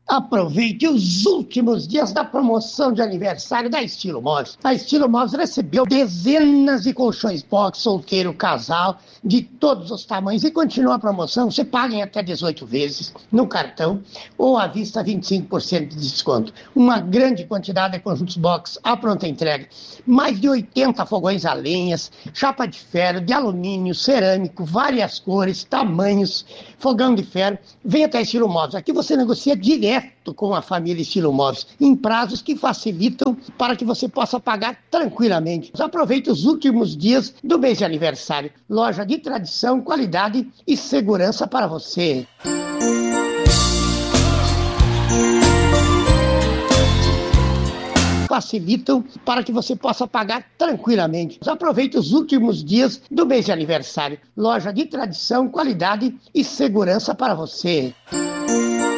Aproveite os últimos dias da promoção de aniversário da Estilo Móveis. A Estilo Móveis recebeu dezenas de colchões box, solteiro, casal, de todos os tamanhos. E continua a promoção. Você paga em até 18 vezes no cartão ou à vista 25% de desconto. Uma grande quantidade de conjuntos box à pronta entrega. Mais de 80 fogões a lenhas, chapa de ferro, de alumínio, cerâmico, várias cores, tamanhos, fogão de ferro. Vem até a Estilo Móveis. Aqui você negocia direto com a família Estilo Móveis, em prazos que facilitam para que você possa pagar tranquilamente. Aproveite os últimos dias do mês de aniversário. Loja de tradição, qualidade e segurança para você. Facilitam para que você possa pagar tranquilamente. Aproveite os últimos dias do mês de aniversário. Loja de tradição, qualidade e segurança para você.